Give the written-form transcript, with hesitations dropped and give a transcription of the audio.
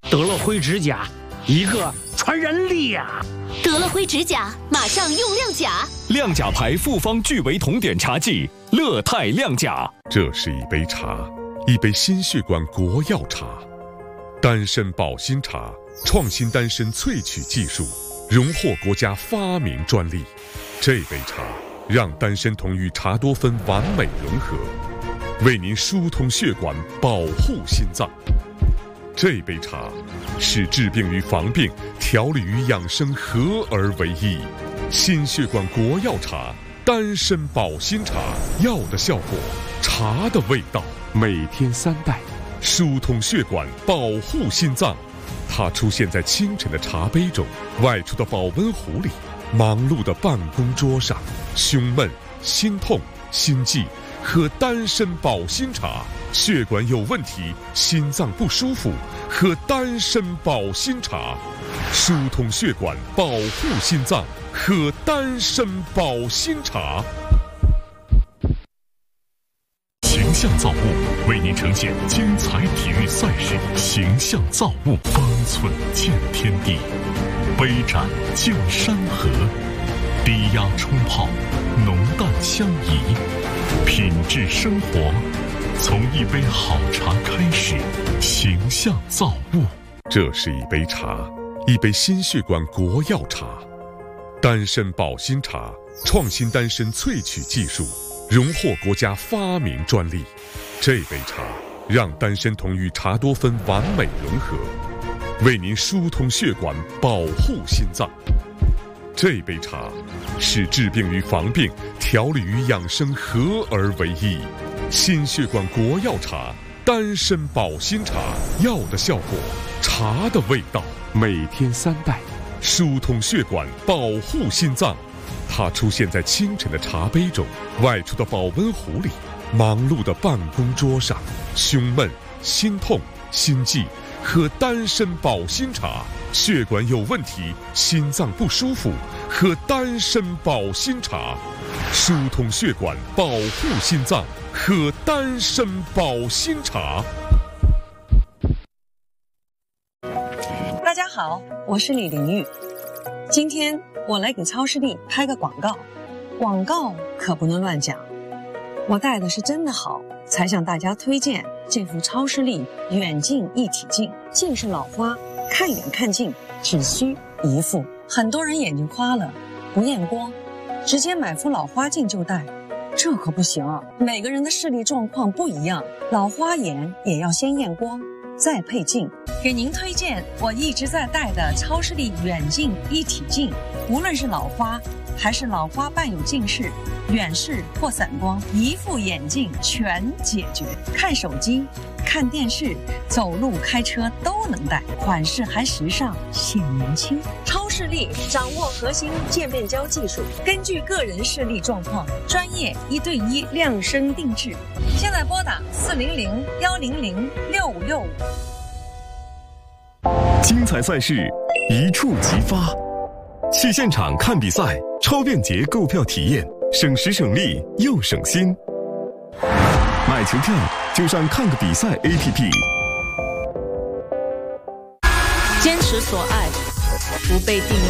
得乐辉指甲，一个传人力呀！ 得乐辉指甲，马上用亮甲。 亮甲牌复方聚维酮碘茶剂，乐泰亮甲。 这是一杯茶，一杯心血管国药茶，丹参保心茶，创新丹参萃取技术，荣获国家发明专利。这杯茶让丹参酮与茶多酚完美融合，为您疏通血管，保护心脏。这杯茶是治病与防病、调理与养生合而为一。心血管国药茶，丹参保心茶，药的效果，茶的味道，每天3袋，疏通血管，保护心脏。它出现在清晨的茶杯中，外出的保温壶里，忙碌的办公桌上。胸闷、心痛、心悸，喝丹参保心茶；血管有问题、心脏不舒服，喝丹参保心茶。疏通血管，保护心脏，喝丹参保心茶。 形象造物为您呈现精彩体育赛事，形象造物，方寸见天地，杯盏见山河，低压冲泡，浓淡相宜，品质生活，从一杯好茶开始。形象造物。 这是一杯茶，一杯心血管国药茶，丹参保心茶，创新丹参萃取技术，荣获国家发明专利。这杯茶让丹参酮与茶多酚完美融合，为您疏通血管，保护心脏。这杯茶是治病与防病、调理与养生合而为一。心血管国药茶，丹参保心茶，药的效果，茶的味道，每天3袋，疏通血管，保护心脏。它出现在清晨的茶杯中，外出的保温壶里，忙碌的办公桌上。胸闷、心痛、心悸，喝丹参保心茶；血管有问题、心脏不舒服，喝丹参保心茶。疏通血管，保护心脏，喝丹参保心茶。 大家好，我是李玲玉。今天我来给超视力拍个广告，广告可不能乱讲。我戴的是真的好，才向大家推荐这副超视力远近一体镜。近视老花，看远看近只需一副。很多人眼睛花了，不验光，直接买副老花镜就戴，这可不行。每个人的视力状况不一样，老花眼也要先验光，再配镜。给您推荐我一直在戴的超视力远近一体镜，无论是老花还是老花伴有近视、远视或散光，一副眼镜全解决。看手机、看电视、走路、开车都能戴，款式还时尚，显年轻。超视力掌握核心渐变焦技术，根据个人视力状况，专业1对1量身定制。现在拨打400-100-6565。 精彩赛事一触即发，去现场看比赛，超便捷购票体验，省时省力又省心。买球票就上看个比赛 APP。 坚持所爱，不被定义。